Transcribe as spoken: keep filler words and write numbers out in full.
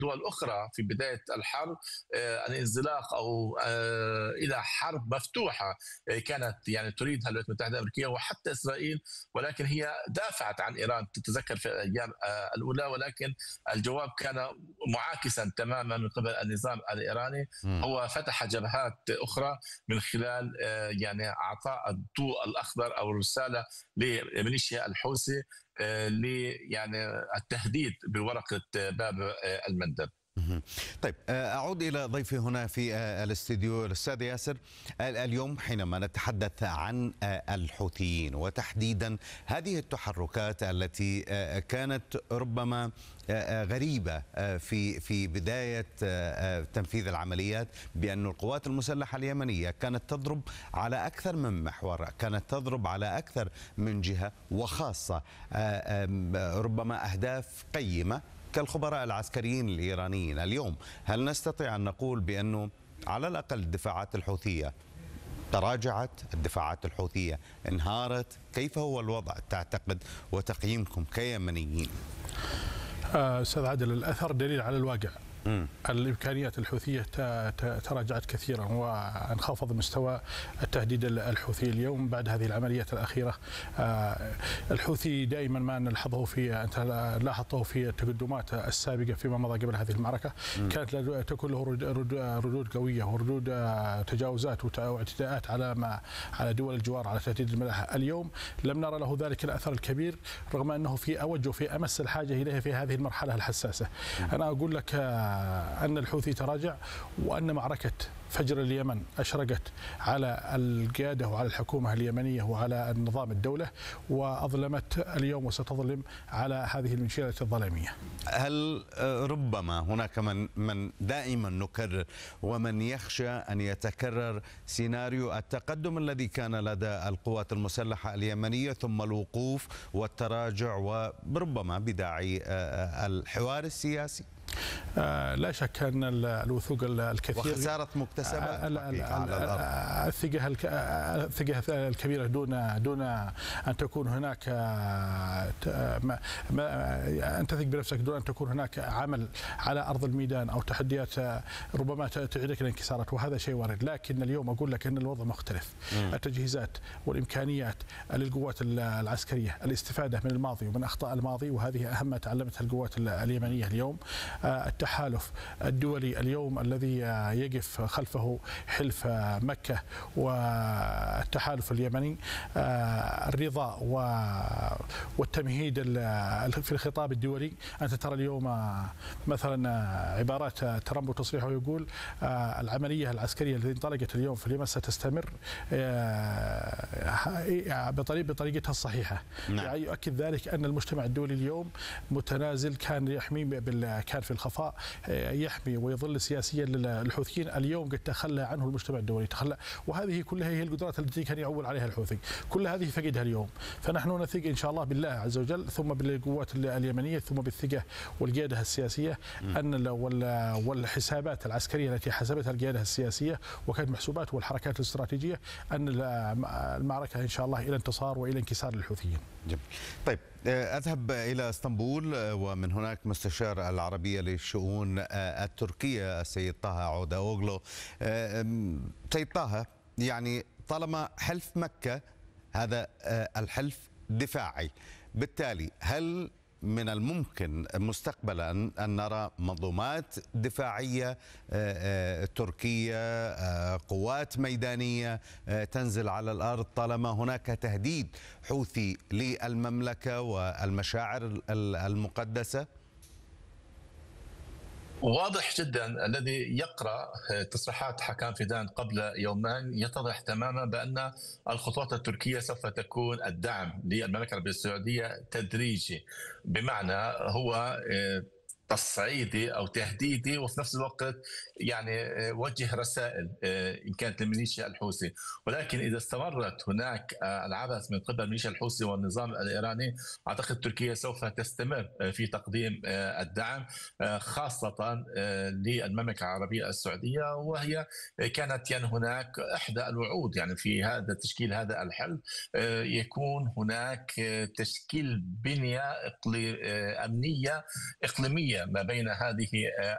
دول أخرى في بداية الحرب الانزلاق أو إلى حرب مفتوحة كانت يعني تريدها الولايات المتحدة الأمريكية وحتى إسرائيل، ولكن هي دافعت عن إيران تتذكر في الأيام الأولى، ولكن الجواب كان معاكسا تماما من قبل النظام الإيراني. م. هو فتح جبهات أخرى من خلال يعني أعطاء الضوء الأخضر أو الرسالة لميليشيا الحوثي ل يعني التهديد بورقة باب المندب. طيب أعود إلى ضيفي هنا في الاستديو الأستاذ ياسر. اليوم حينما نتحدث عن الحوثيين وتحديدا هذه التحركات التي كانت ربما غريبة في في بداية تنفيذ العمليات، بأن القوات المسلحة اليمنية كانت تضرب على أكثر من محور، كانت تضرب على أكثر من جهة، وخاصة ربما أهداف قيمة كالخبراء العسكريين الإيرانيين. اليوم هل نستطيع أن نقول بأنه على الأقل الدفاعات الحوثية تراجعت، الدفاعات الحوثية انهارت؟ كيف هو الوضع تعتقد وتقييمكم كيمنيين؟ أستاذ عادل، الأثر دليل على الواقع. م. الإمكانيات الحوثية تراجعت كثيرا وانخفض مستوى التهديد الحوثي اليوم بعد هذه العمليات الأخيرة. الحوثي دائما ما نلحظه في أنت لاحظته في التقدمات السابقة فيما مضى قبل هذه المعركة، م. كانت تكون له ردود قوية وردود تجاوزات واعتداءات على ما على دول الجوار على تهديد الملاحة. اليوم لم نرى له ذلك الأثر الكبير، رغم أنه في أوج وفي أمس الحاجة إليه في هذه المرحلة الحساسة. م. أنا أقول لك أن الحوثي تراجع، وأن معركة فجر اليمن أشرقت على القيادة وعلى الحكومة اليمنية وعلى النظام الدولة، وأظلمت اليوم وستظلم على هذه الميليشيات الظلامية. هل ربما هناك من من دائما نكرر ومن يخشى أن يتكرر سيناريو التقدم الذي كان لدى القوات المسلحة اليمنية ثم الوقوف والتراجع وربما بداعي الحوار السياسي؟ آه لا شك أن الوثوق الكثير وخسارة مكتسبة الثقة الثقة الكبيرة دون دون أن تكون هناك ما ما أن تثق بنفسك دون أن تكون هناك عمل على أرض الميدان أو تحديات ربما تعيدك الانكسارات، وهذا شيء وارد. لكن اليوم أقول لك أن الوضع مختلف. م. التجهيزات والإمكانيات للقوات العسكرية، الاستفادة من الماضي ومن أخطاء الماضي، وهذه أهم ما تعلمتها القوات اليمنية اليوم. التحالف الدولي اليوم الذي يقف خلفه حلف مكة والتحالف اليمني، الرضا والتمهيد في الخطاب الدولي. أنت ترى اليوم مثلا عبارات ترامب وتصريحه يقول العملية العسكرية التي انطلقت اليوم في اليمن ستستمر بطريقتها الصحيحة. نعم. يعني يؤكد ذلك أن المجتمع الدولي اليوم متنازل، كان يحمي بال كان في الخفاء يحمي ويظل سياسيا للحوثيين، اليوم قد تخلى عنه المجتمع الدولي، تخلى، وهذه كلها هي القدرات التي كان يعول عليها الحوثي، كل هذه فقدها اليوم. فنحن نثق إن شاء الله بالله عز وجل، ثم بالقوات اليمنية، ثم بالثقة والقيادة السياسية، أن والحسابات العسكرية التي حسبتها القيادة السياسية وكانت محسوبات، والحركات الاستراتيجية، أن المعركة إن شاء الله إلى انتصار وإلى انكسار للحوثيين. جميل. طيب أذهب إلى اسطنبول، ومن هناك مستشار العربية للشؤون التركية السيد طه عوداوغلو. سيد طه، يعني طالما حلف مكة هذا الحلف دفاعي، بالتالي هل من الممكن مستقبلا أن نرى منظومات دفاعية تركية، قوات ميدانية تنزل على الأرض طالما هناك تهديد حوثي للمملكة والمشاعر المقدسة؟ واضح جدا، الذي يقرأ تصريحات حكام فيدان قبل يومين يتضح تماما بأن الخطوات التركية سوف تكون الدعم للمملكة العربية السعودية تدريجي، بمعنى هو تصعيدي او تهديدي، وفي نفس الوقت يعني وجه رسائل ان كانت للميليشيا الحوثي. ولكن اذا استمرت هناك العبث من قبل الميليشيا الحوثي والنظام الايراني، اعتقد تركيا سوف تستمر في تقديم الدعم، خاصه للمملكه العربيه السعوديه، وهي كانت يعني هناك احدى الوعود يعني في هذا تشكيل هذا الحلف يكون هناك تشكيل بنيه امنيه اقليميه ما بين هذه